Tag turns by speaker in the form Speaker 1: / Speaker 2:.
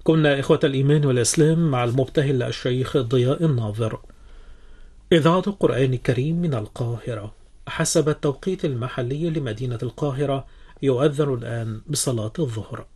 Speaker 1: كنا إخوة الإيمان والإسلام مع المبتهل الشيخ ضياء الناظر. إذاعة القرآن الكريم من القاهرة. حسب التوقيت المحلي لمدينة القاهرة يؤذن الآن بصلاة الظهر.